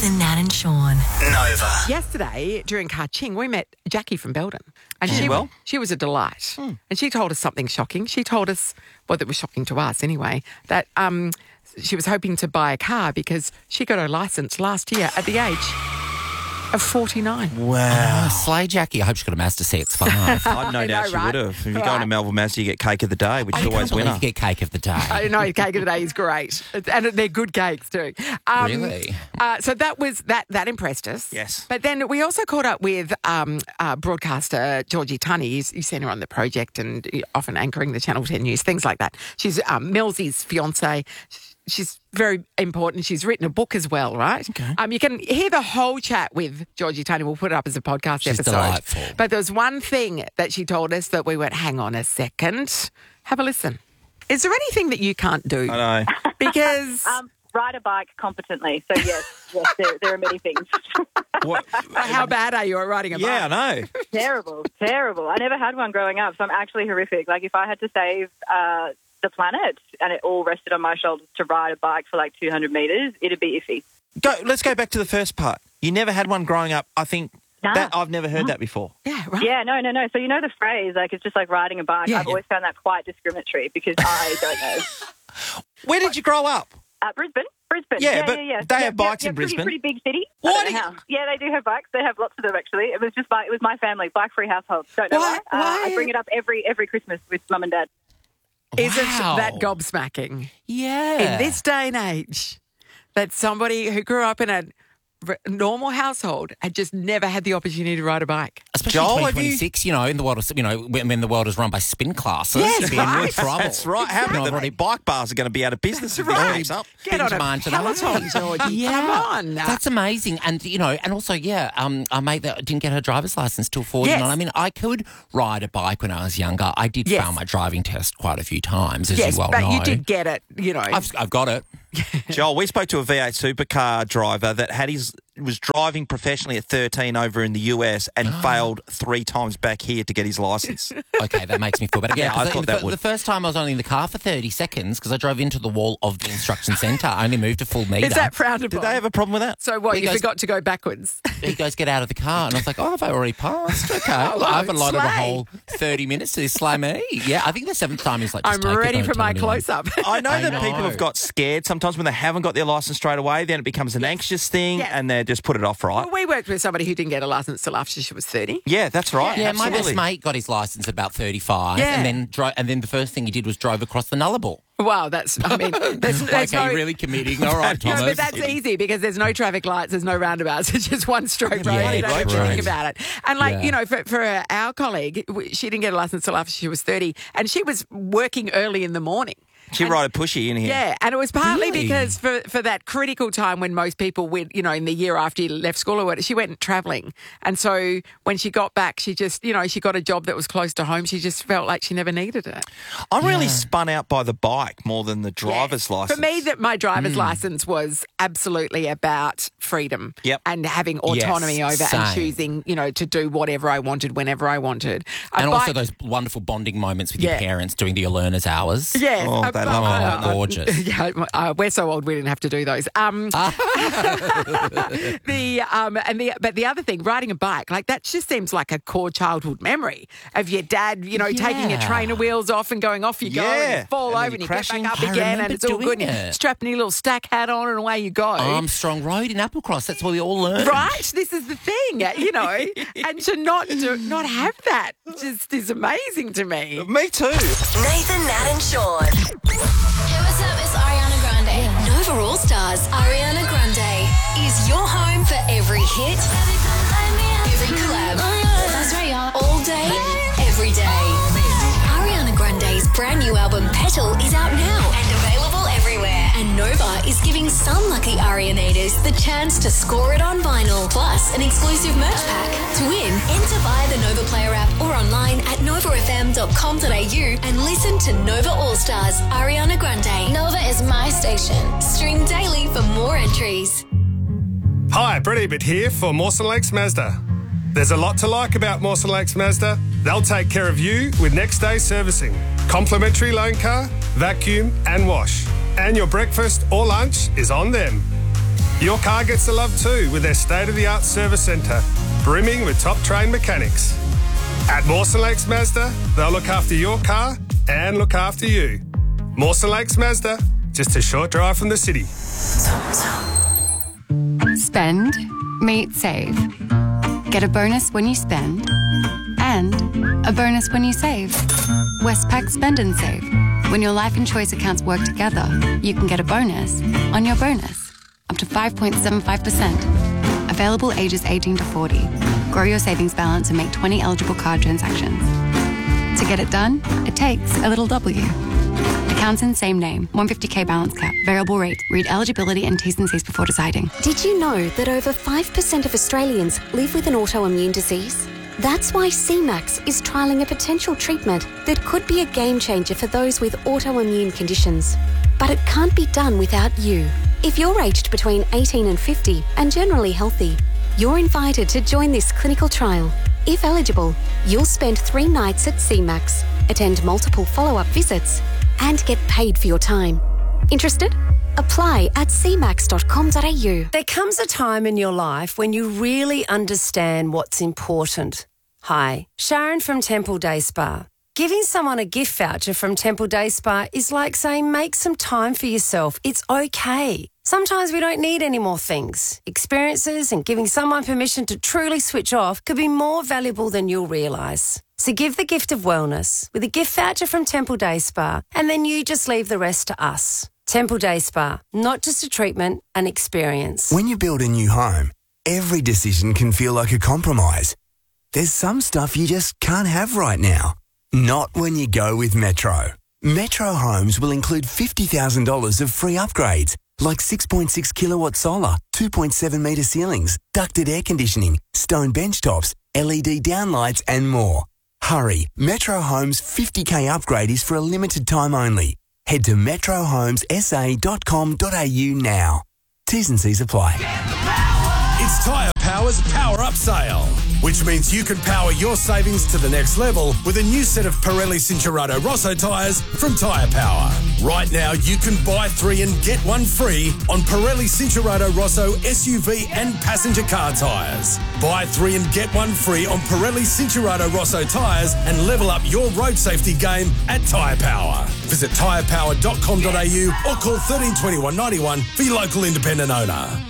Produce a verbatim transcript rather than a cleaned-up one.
Nathan, Nat and Sean. Nova. Yesterday, during Kaching, we met Jackie from Belden. And Did she, you well? she was a delight. Mm. And she told us something shocking. She told us, well, that was shocking to us anyway, that um, she was hoping to buy a car because she got her licence last year at the age of forty-nine. Wow. Oh, slay Jackie. I hope she got a Mazda C X five. I'd no I doubt know, she right? would have. If you Right. go into Melville Mazda, you get cake of the day, which is I always can't believe winner. you get cake of the day. I know, cake of the day is great. And they're good cakes too. Um, Really? Uh, so that was, that that impressed us. Yes. But then we also caught up with um, uh, broadcaster Georgie Tunney. You've, you've seen her on The Project and often anchoring the Channel ten News, things like that. She's um, Millsy's fiancée. She's very important. She's written a book as well, right? Okay. Um, you can hear the whole chat with Georgie Tunney. We'll put it up as a podcast She's episode. delightful. But there was one thing that she told us that we went, hang on a second. Have a listen. Is there anything that you can't do? I know. Because Um, ride a bike competently. So, yes, yes there, there are many things. What? how bad are you at riding a bike? Yeah, I know. Terrible, terrible. I never had one growing up, so I'm actually horrific. Like, if I had to save uh, the planet and it all rested on my shoulders to ride a bike for like two hundred metres, it'd be iffy. Go. Let's go back to the first part. You never had one growing up. I think Nah. that I've never heard that before. Yeah, right. Yeah, no, no, no. So, you know the phrase, like, it's just like riding a bike. Yeah, I've yeah. always found that quite discriminatory because I don't know. Where did you grow up? Uh, Brisbane? Brisbane. Yeah, yeah, but yeah, yeah. they yeah, have bikes yeah, in yeah, pretty, Brisbane. Pretty big city. What I don't do know you- how. Yeah, they do have bikes. They have lots of them, actually. It was just my, it was my family, bike-free household. Don't know Why- why. Uh, why- I bring it up every every Christmas with mum and dad. Isn't Wow. that gobsmacking? Yeah. In this day and age, that somebody who grew up in a r- normal household had just never had the opportunity to ride a bike. Especially Joel, in have twenty twenty-six, you... know, in the world of, you know, when, when the world is run by spin classes, Yes, you'd be in real right. trouble. That's right. How You know, many already bike bars are going to be out of business if this Right. keeps up? Get on a demand today. Peloton, Georgie. Yeah. Come on. That's amazing. And, you know, and also, yeah, um, I made that, didn't get her driver's license till forty-nine. Yes. I mean, I could ride a bike when I was younger. I did Yes. fail my driving test quite a few times, as yes, you well but know. you did get it, you know. I've, I've got it. Joel, we spoke to a V eight supercar driver that had his was driving professionally at thirteen over in the U S and failed three times back here to get his license. Okay, that makes me feel better. Yeah, I 'cause thought the, that the, would. the first time I was only in the car for thirty seconds because I drove into the wall of the instruction centre. I only moved a full metre. Is that frowned Did upon? they have a problem with that? So what, He you goes- forgot to go backwards? He goes, get out of the car. And I was like, oh, have I already passed? Okay. Oh, I haven't allotted a slay. whole thirty minutes to this slay me. Yeah, I think the seventh time is like, just I'm take it, ready don't for tell my anyone. close-up. I know I that know. people have got scared sometimes when they haven't got their license straight away. Then it becomes an anxious thing, Yes. and they just put it off, right? Well, we worked with somebody who didn't get a licence till after she was thirty. Yeah, that's right. Yeah, my Absolutely. best mate got his licence at about thirty-five, Yeah. and then dro- and then the first thing he did was drove across the Nullarbor. Wow, that's, I mean, there's, there's okay, no... really committing. All right, No, Thomas. but that's easy because there's no traffic lights, there's no roundabouts, it's just one straight road. Yeah, you don't have to true. think about it. And like, Yeah. you know, for, for our colleague, w- she didn't get a licence till after she was thirty and she was working early in the morning. She And- rode a pushy in here. Yeah, and it was partly Really? because for, for that critical time when most people went, you know, in the year after you left school or whatever, she went travelling. And so when she got back, she just, you know, she got a job that was close to home. She just felt like she never needed it. I'm really spun out by the bike more than the driver's Yeah. license. For me, that my driver's license was absolutely about freedom Yep. and having autonomy Yes, over and same. choosing, you know, to do whatever I wanted whenever I wanted. A and also bike- those wonderful bonding moments with Yeah. your parents doing the learners hours. Yes. Oh, a they bu- love that. Oh, gorgeous. Yeah, uh, we're so old we didn't have to do those. Um, the um, and the but the other thing, riding a bike, like that just seems like a core childhood memory of your dad, you know, taking your Yeah. trainer wheels off and going off you go and Yeah. you fall And then over you and you crashing. get back up I again and remember it's all doing good. And you it. strap your little stack hat on and away you go. Armstrong Road in Applecross. That's where we all learned. Right, this is the thing, you know, and to not do, not have that just is amazing to me. Me too. Nathan, Nat and Sean. Hey, what's up? It's Ariana Grande. Nova All Stars. Ariana Grande is your home for every hit, every collab. That's right, y'all. All day, every day. Ariana Grande's brand new album, Petal, is out now and available everywhere. And Nova is giving some lucky Arianators the chance to score it on vinyl, plus an exclusive merch pack. To win, enter via the Nova Player app or online at nova f m dot com dot a u and listen to Nova All Stars, Ariana Grande. Nova is my station. Stream daily for more entries. Hi, Brett Ebert here for Mawson Lakes Mazda. There's a lot to like about Mawson Lakes Mazda. They'll take care of you with next day servicing, complimentary loan car, vacuum and wash. And your breakfast or lunch is on them. Your car gets the love too with their state-of-the-art service centre, brimming with top-trained mechanics. At Mawson Lakes Mazda, they'll look after your car and look after you. Mawson Lakes Mazda, just a short drive from the city. Spend, meet, save. Get a bonus when you spend and a bonus when you save. Westpac Spend and Save. When your life and choice accounts work together, you can get a bonus on your bonus, up to five point seven five percent. Available ages eighteen to forty. Grow your savings balance and make twenty eligible card transactions. To get it done, it takes a little W. Accounts in same name, one hundred fifty k balance cap, variable rate. Read eligibility and T's and C's before deciding. Did you know that over five percent of Australians live with an autoimmune disease? That's why C MAX is trialling a potential treatment that could be a game changer for those with autoimmune conditions. But it can't be done without you. If you're aged between eighteen and fifty and generally healthy, you're invited to join this clinical trial. If eligible, you'll spend three nights at C MAX, attend multiple follow-up visits, and get paid for your time. Interested? Apply at c max dot com dot a u. There comes a time in your life when you really understand what's important. Hi, Sharon from Temple Day Spa. Giving someone a gift voucher from Temple Day Spa is like saying make some time for yourself. It's okay. Sometimes we don't need any more things. Experiences and giving someone permission to truly switch off could be more valuable than you'll realise. So give the gift of wellness with a gift voucher from Temple Day Spa, and then you just leave the rest to us. Temple Day Spa, not just a treatment, an experience. When you build a new home, every decision can feel like a compromise. There's some stuff you just can't have right now. Not when you go with Metro. Metro Homes will include fifty thousand dollars of free upgrades, like six point six kilowatt solar, two point seven metre ceilings, ducted air conditioning, stone bench tops, L E D downlights and more. Hurry, Metro Homes fifty k upgrade is for a limited time only. Head to metro homes s a dot com dot a u now. T's and C's apply. It's Tyre Power's Power Up Sale, which means you can power your savings to the next level with a new set of Pirelli Cincherato Rosso tyres from Tyre Power. Right now, you can buy three and get one free on Pirelli Cincherato Rosso S U V and passenger car tyres. Buy three and get one free on Pirelli Cincherato Rosso tyres and level up your road safety game at Tyre Power. Visit tyre power dot com dot a u or call thirteen twenty-one ninety-one for your local independent owner.